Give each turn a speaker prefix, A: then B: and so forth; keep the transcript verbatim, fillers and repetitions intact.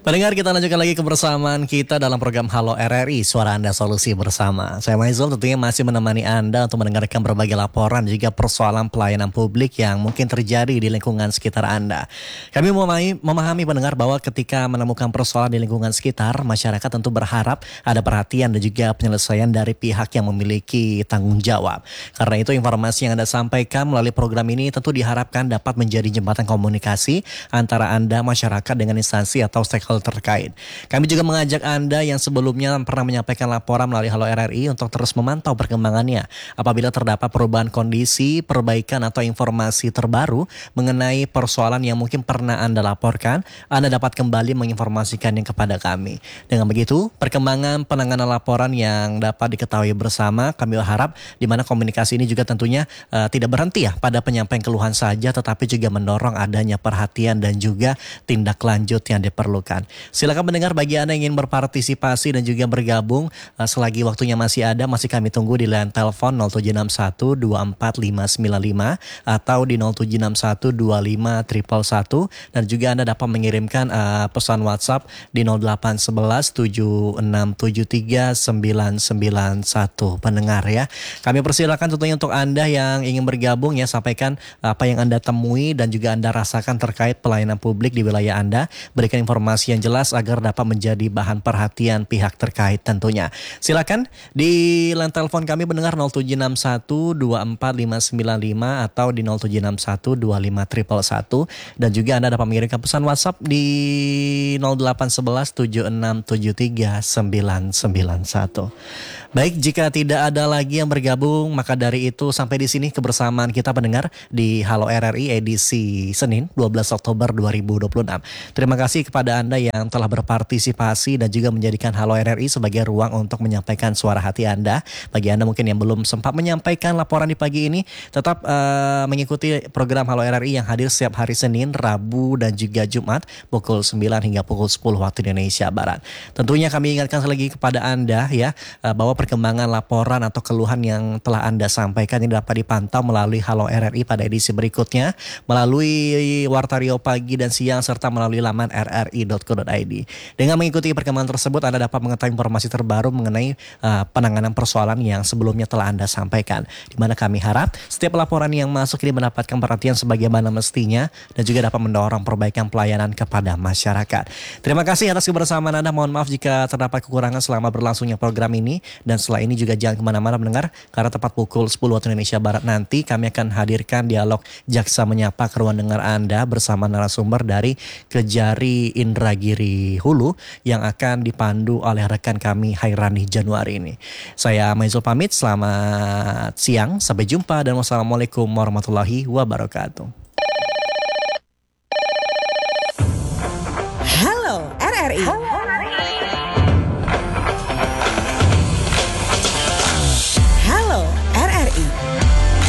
A: Pendengar, kita lanjutkan lagi kebersamaan kita dalam program Halo R R I, Suara Anda Solusi Bersama. Saya Maizul tentunya masih menemani Anda untuk mendengarkan berbagai laporan juga persoalan pelayanan publik yang mungkin terjadi di lingkungan sekitar Anda. Kami memahami, memahami pendengar bahwa ketika menemukan persoalan di lingkungan sekitar, masyarakat tentu berharap ada perhatian dan juga penyelesaian dari pihak yang memiliki tanggung jawab. Karena itu informasi yang Anda sampaikan melalui program ini tentu diharapkan dapat menjadi jembatan komunikasi antara Anda, masyarakat dengan instansi atau stakeholder terkait. Kami juga mengajak Anda yang sebelumnya pernah menyampaikan laporan melalui Halo R R I untuk terus memantau perkembangannya. Apabila terdapat perubahan kondisi, perbaikan atau informasi terbaru mengenai persoalan yang mungkin pernah Anda laporkan, Anda dapat kembali menginformasikannya kepada kami. Dengan begitu, perkembangan penanganan laporan yang dapat diketahui bersama, kami berharap di mana komunikasi ini juga tentunya uh, tidak berhenti ya pada penyampaian keluhan saja, tetapi juga mendorong adanya perhatian dan juga tindak lanjut yang diperlukan. Silakan mendengar bagi Anda yang ingin berpartisipasi dan juga bergabung uh, selagi waktunya masih ada, masih kami tunggu di line telepon nol tujuh enam satu dua empat lima sembilan lima atau di nol tujuh enam satu dua lima satu satu satu, dan juga Anda dapat mengirimkan uh, pesan WhatsApp di nol delapan satu satu tujuh enam tujuh tiga sembilan sembilan satu. Pendengar ya, kami persilakan tentunya untuk Anda yang ingin bergabung ya, sampaikan apa yang Anda temui dan juga Anda rasakan terkait pelayanan publik di wilayah Anda. Berikan informasi yang jelas agar dapat menjadi bahan perhatian pihak terkait tentunya. Silakan di line telepon kami pendengar nol tujuh enam satu dua empat lima sembilan lima atau di nol tujuh enam satu dua lima satu satu satu, dan juga Anda dapat mengirimkan pesan WhatsApp di nol delapan satu satu tujuh enam tujuh tiga sembilan sembilan satu. Baik, jika tidak ada lagi yang bergabung, maka dari itu sampai di sini kebersamaan kita pendengar di Halo R R I edisi Senin dua belas Oktober dua ribu dua puluh enam. Terima kasih kepada Anda yang telah berpartisipasi dan juga menjadikan Halo R R I sebagai ruang untuk menyampaikan suara hati Anda. Bagi Anda mungkin yang belum sempat menyampaikan laporan di pagi ini, tetap uh, mengikuti program Halo R R I yang hadir setiap hari Senin, Rabu, dan juga Jumat pukul sembilan hingga pukul sepuluh waktu Indonesia Barat. Tentunya kami ingatkan lagi kepada Anda ya, uh, bahwa perkembangan laporan atau keluhan yang telah Anda sampaikan ini dapat dipantau melalui Halo R R I pada edisi berikutnya, melalui Wartario Pagi dan Siang, serta melalui laman r r i dot co dot i d. Dengan mengikuti perkembangan tersebut, Anda dapat mengetahui informasi terbaru mengenai uh, penanganan persoalan yang sebelumnya telah Anda sampaikan. Di mana kami harap setiap laporan yang masuk ini mendapatkan perhatian sebagaimana mestinya dan juga dapat mendorong perbaikan pelayanan kepada masyarakat. Terima kasih atas kebersamaan Anda. Mohon maaf jika terdapat kekurangan selama berlangsungnya program ini. Dan setelah ini juga jangan kemana-mana mendengar, karena tepat pukul sepuluh waktu Indonesia Barat nanti kami akan hadirkan dialog Jaksa Menyapa ke ruang dengar Anda bersama narasumber dari Kejari Indragiri Hulu yang akan dipandu oleh rekan kami Hairani Januari ini. Saya Maizul pamit, selamat siang, sampai jumpa dan wassalamualaikum warahmatullahi wabarakatuh.